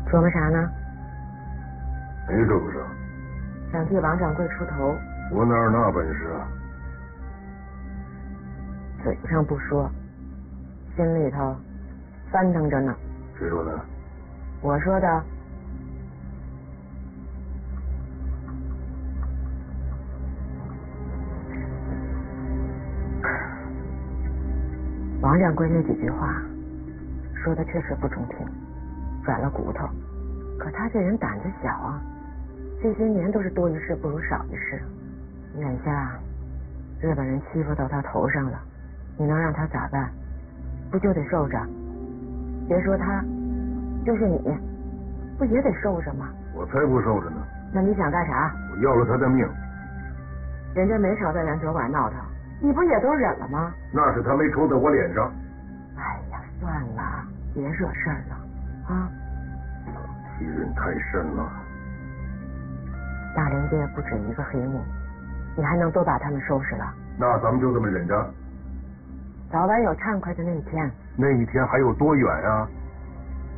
琢磨啥呢？ 你说不是？ 想替王掌柜出头。 我哪有那本事啊？ 嘴上不说，心里头翻腾着呢。 谁说的？ 我说的。王掌柜那几句话说的确实不中听，软了骨头。可他这人胆子小啊，这些年都是多一事不如少一事。眼下日本人欺负到他头上了，你能让他咋办？不就得受着？别说他，就是你，不也得受着吗？ 我才不受着呢。 那你想干啥？ 我要了他的命。 人家没少在咱酒馆闹腾，你不也都忍了吗？ 那是他没抽在我脸上。 哎呀，算了，别惹事儿了啊！ 敌人太深了。 大林界不止一个黑幕，你还能都把他们收拾了？ 那咱们就这么忍着， 早晚有畅快的那一天。 那一天还有多远啊？